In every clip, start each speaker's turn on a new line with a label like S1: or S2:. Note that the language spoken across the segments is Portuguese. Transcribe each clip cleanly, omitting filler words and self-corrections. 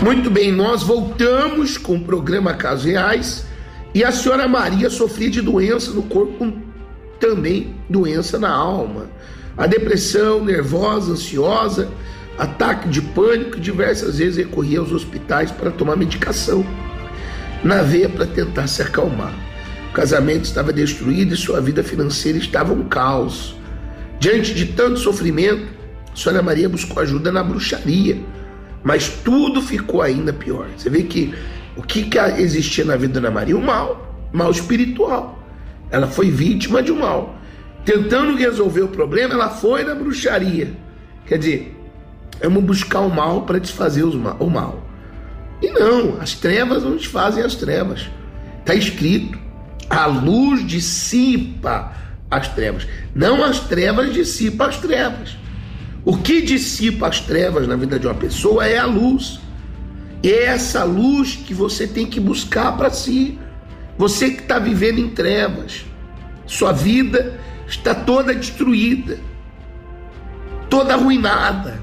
S1: Muito bem, nós voltamos com o programa Casos Reais e a senhora Maria sofria de doença no corpo, também doença na alma. A depressão, nervosa, ansiosa, ataque de pânico, diversas vezes recorria aos hospitais para tomar medicação na veia para tentar se acalmar. O casamento estava destruído e sua vida financeira estava um caos. Diante de tanto sofrimento, a senhora Maria buscou ajuda na bruxaria, mas tudo ficou ainda pior. Você vê que o que existia na vida da Dona Maria? O mal espiritual. Ela foi vítima de um mal. Tentando resolver o problema, ela foi na bruxaria. Quer dizer, vamos buscar o mal para desfazer o mal. E não, as trevas não desfazem as trevas. Está escrito, a luz dissipa as trevas. Não as trevas dissipam as trevas. O que dissipa as trevas na vida de uma pessoa é a luz. E é essa luz que você tem que buscar para si. Você que está vivendo em trevas, sua vida está toda destruída, toda arruinada.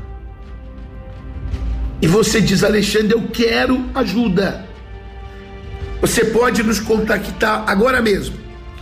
S1: E você diz: Alexandre, eu quero ajuda. Você pode nos contactar agora mesmo.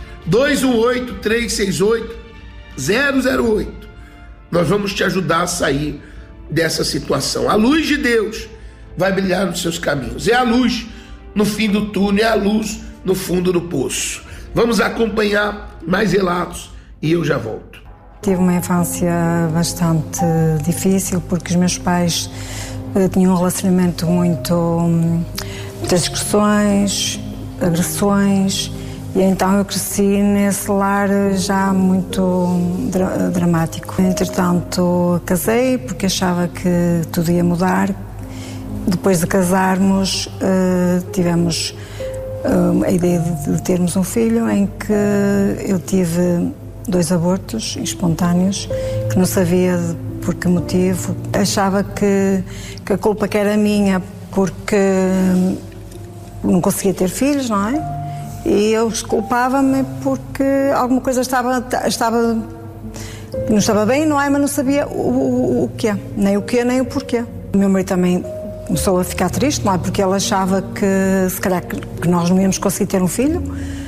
S1: 218-368-008. Nós vamos te ajudar a sair dessa situação. A luz de Deus vai brilhar nos seus caminhos. É a luz no fim do túnel, é a luz no fundo do poço. Vamos acompanhar mais relatos e eu já volto.
S2: Tive uma infância bastante difícil porque os meus pais tinham um relacionamento muitas discussões, agressões, e então eu cresci nesse lar já muito dramático. Entretanto, casei porque achava que tudo ia mudar. Depois de casarmos, tivemos a ideia de termos um filho, em que eu tive 2 abortos espontâneos, que não sabia por que motivo. Achava que a culpa que era minha porque não conseguia ter filhos, não é? E eu desculpava-me porque alguma coisa não estava bem, não é? Mas não sabia o que é, nem o que nem o porquê. O meu marido também começou a ficar triste, não é? Porque ele achava que se calhar que nós não íamos conseguir ter um filho.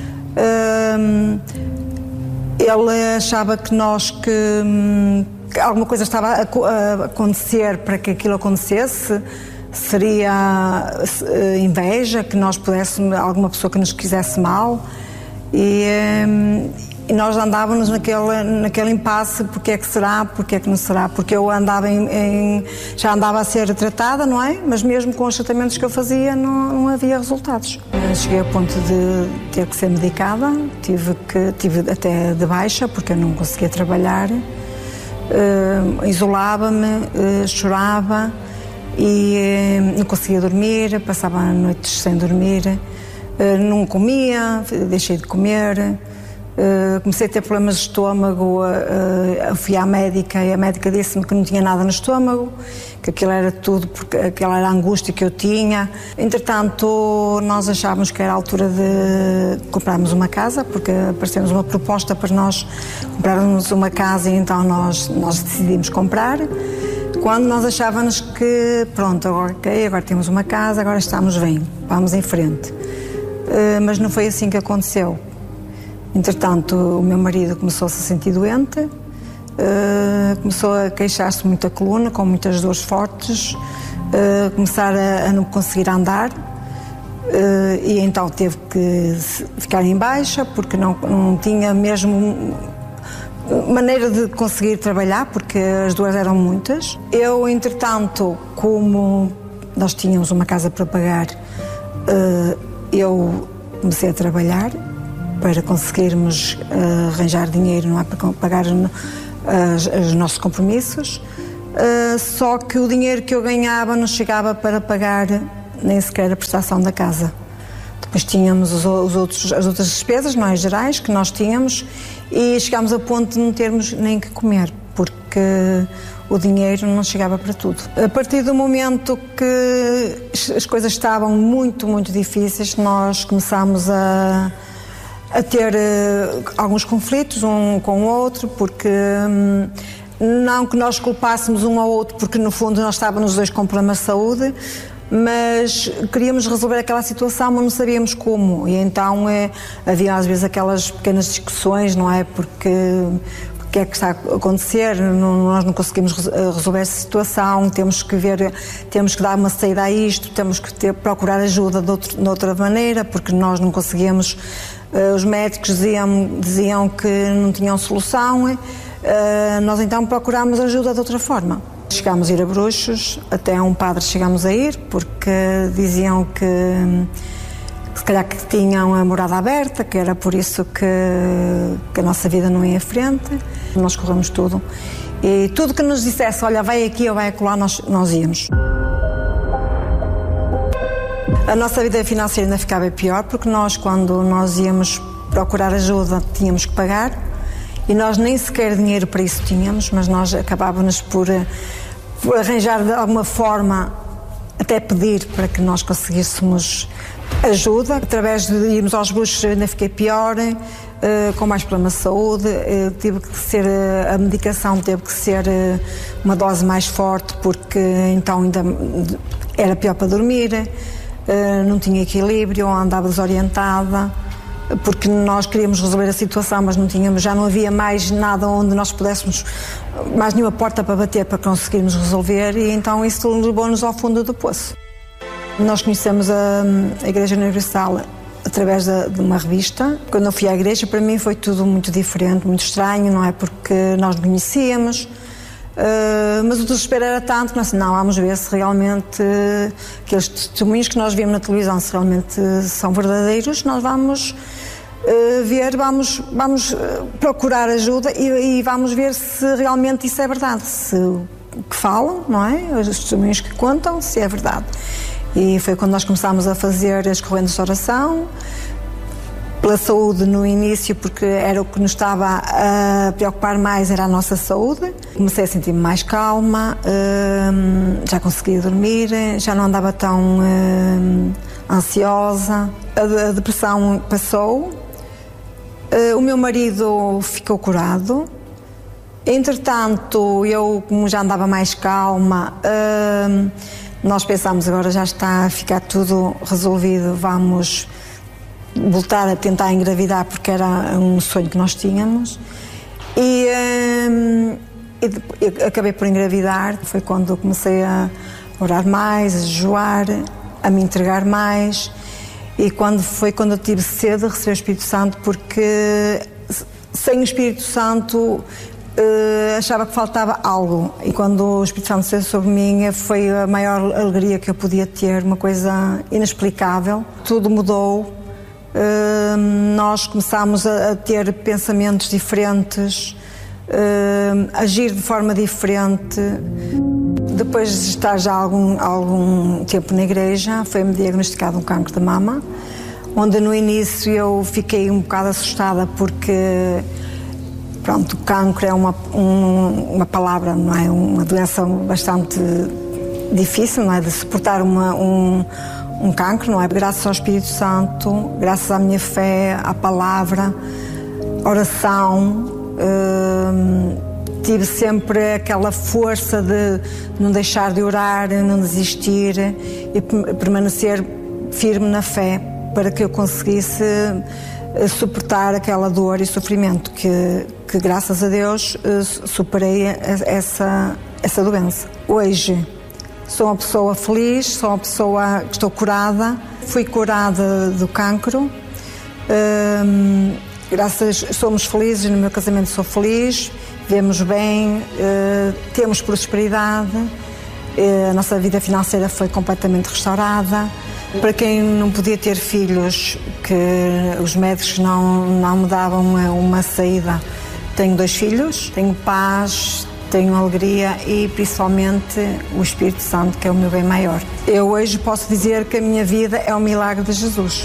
S2: Ele achava que alguma coisa estava a acontecer para que aquilo acontecesse. Seria inveja, que nós pudéssemos, alguma pessoa que nos quisesse mal, e nós andávamos naquele impasse: porque é que será, porque é que não será, porque eu andava já andava a ser tratada, não é? Mas mesmo com os tratamentos que eu fazia não havia resultados. Cheguei ao ponto de ter que ser medicada, tive até de baixa porque eu não conseguia trabalhar, isolava-me, chorava e não conseguia dormir, passava noites sem dormir, não comia, deixei de comer, comecei a ter problemas de estômago, fui à médica e a médica disse-me que não tinha nada no estômago, que aquilo era tudo, porque aquela era a angústia que eu tinha. Entretanto, nós achávamos que era a altura de comprarmos uma casa, porque apareceu-nos uma proposta para nós comprarmos uma casa, e então nós decidimos comprar. Quando nós achávamos que, pronto, agora temos uma casa, agora estamos bem, vamos em frente. Mas não foi assim que aconteceu. Entretanto, o meu marido começou a se sentir doente, começou a queixar-se muito da coluna, com muitas dores fortes, começar a não conseguir andar, e então teve que ficar em baixa, porque não tinha mesmo maneira de conseguir trabalhar, porque as dores eram muitas. Eu, entretanto, como nós tínhamos uma casa para pagar, eu comecei a trabalhar para conseguirmos arranjar dinheiro, não é, para pagar os nossos compromissos. Só que o dinheiro que eu ganhava não chegava para pagar nem sequer a prestação da casa. Depois tínhamos as outras despesas, não é, gerais, que nós tínhamos, e chegámos a ponto de não termos nem que comer, porque o dinheiro não chegava para tudo. A partir do momento que as coisas estavam muito, muito difíceis, nós começámos a ter alguns conflitos um com o outro, porque não que nós culpássemos um ao outro, porque no fundo nós estávamos os dois com problemas de saúde, mas queríamos resolver aquela situação, mas não sabíamos como. E então havia às vezes aquelas pequenas discussões, não é? Porque o que é que está a acontecer? Nós não conseguimos resolver essa situação, temos que dar uma saída a isto, temos que procurar ajuda de outra maneira, porque nós não conseguíamos. Os médicos diziam que não tinham solução, nós então procurámos ajuda de outra forma. Chegámos a ir a bruxos, até um padre chegámos a ir, porque diziam que se calhar que tinham a morada aberta, que era por isso que a nossa vida não ia à frente. Nós corremos tudo. E tudo que nos dissesse, olha, vai aqui ou vai acolá, nós íamos. A nossa vida financeira ainda ficava pior, porque nós, quando nós íamos procurar ajuda, tínhamos que pagar. E nós nem sequer dinheiro para isso tínhamos, mas nós acabávamos por arranjar de alguma forma, até pedir para que nós conseguíssemos ajuda. Através de irmos aos bruxos ainda fiquei pior, com mais problemas de saúde, tive que ser, a medicação teve que ser uma dose mais forte, porque então ainda era pior para dormir, não tinha equilíbrio, andava desorientada, porque nós queríamos resolver a situação, mas já não havia mais nada onde nós pudéssemos, mais nenhuma porta para bater para conseguirmos resolver, e então isso levou-nos ao fundo do poço. Nós conhecemos a Igreja Universal através de uma revista. Quando eu fui à igreja, para mim foi tudo muito diferente, muito estranho, não é? Porque nós não conhecíamos, mas o desespero era tanto que nós, não, vamos ver se realmente aqueles testemunhos que nós vimos na televisão, se realmente são verdadeiros. Nós vamos ver, vamos procurar ajuda e vamos ver se realmente isso é verdade, se o que falam, não é? Os testemunhos que contam, se é verdade. E foi quando nós começámos a fazer as correntes de oração, pela saúde no início, porque era o que nos estava a preocupar mais, era a nossa saúde. Comecei a sentir-me mais calma, já conseguia dormir, já não andava tão ansiosa. A depressão passou, o meu marido ficou curado. Entretanto, eu, como já andava mais calma, nós pensámos, agora já está a ficar tudo resolvido, vamos voltar a tentar engravidar, porque era um sonho que nós tínhamos. E acabei por engravidar. Foi quando eu comecei a orar mais, a jejuar, a me entregar mais. E foi quando eu tive sede de receber o Espírito Santo, porque sem o Espírito Santo achava que faltava algo, e quando o Espírito Santo desceu sobre mim foi a maior alegria que eu podia ter, uma coisa inexplicável. Tudo mudou, nós começámos a ter pensamentos diferentes, agir de forma diferente. Depois de estar já algum tempo na igreja, foi-me diagnosticado um cancro de mama, onde no início eu fiquei um bocado assustada, porque pronto, o cancro é uma palavra, não é? Uma doença bastante difícil, não é? De suportar um cancro, não é? Graças ao Espírito Santo, graças à minha fé, à palavra, oração, tive sempre aquela força de não deixar de orar, não desistir e permanecer firme na fé, para que eu conseguisse suportar aquela dor e sofrimento que graças a Deus superei essa doença. Hoje sou uma pessoa feliz, sou uma pessoa que estou curada, fui curada do cancro, somos felizes, no meu casamento sou feliz, vivemos bem, temos prosperidade, a nossa vida financeira foi completamente restaurada. Para quem não podia ter filhos, que os médicos não me davam uma saída, tenho 2 filhos, tenho paz, tenho alegria e principalmente o Espírito Santo, que é o meu bem maior. Eu hoje posso dizer que a minha vida é um milagre de Jesus.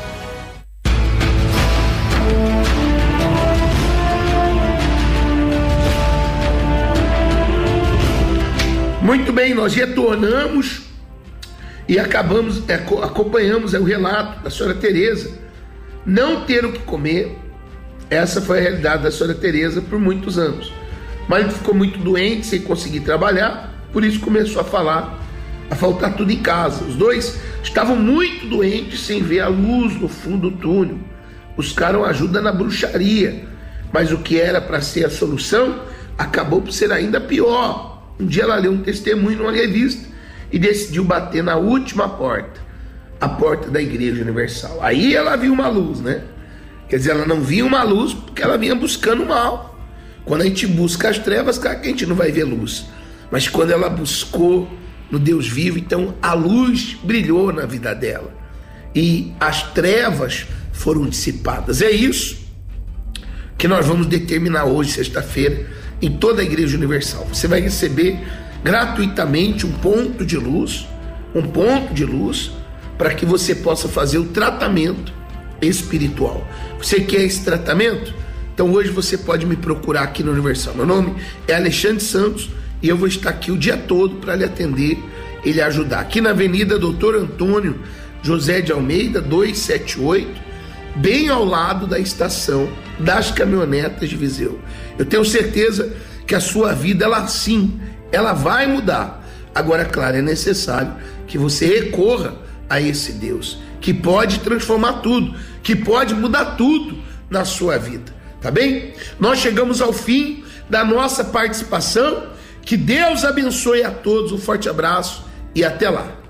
S1: Muito bem, nós retornamos e acompanhamos o relato da senhora Tereza. Não ter o que comer, essa foi a realidade da senhora Tereza por muitos anos. O marido ficou muito doente, sem conseguir trabalhar, por isso começou a falar a faltar tudo em casa. Os dois estavam muito doentes, sem ver a luz no fundo do túnel. Buscaram ajuda na bruxaria, mas o que era para ser a solução acabou por ser ainda pior. Um dia ela leu um testemunho numa revista e decidiu bater na última porta, a porta da Igreja Universal. Aí ela viu uma luz, né? Quer dizer, ela não via uma luz porque ela vinha buscando o mal. Quando a gente busca as trevas, claro que a gente não vai ver luz. Mas quando ela buscou no Deus vivo, então a luz brilhou na vida dela. E as trevas foram dissipadas. É isso que nós vamos determinar hoje, sexta-feira, em toda a Igreja Universal. Você vai receber gratuitamente um ponto de luz para que você possa fazer o tratamento espiritual. Você quer esse tratamento? Então hoje você pode me procurar aqui no Universal. Meu nome é Alexandre Santos e eu vou estar aqui o dia todo para lhe atender e lhe ajudar. Aqui na Avenida Doutor Antônio José de Almeida, 278, bem ao lado da estação das caminhonetas de Viseu. Eu tenho certeza que a sua vida, ela vai mudar. Agora, claro, é necessário que você recorra a esse Deus, que pode transformar tudo, que pode mudar tudo na sua vida, tá bem? Nós chegamos ao fim da nossa participação. Que Deus abençoe a todos, um forte abraço e até lá.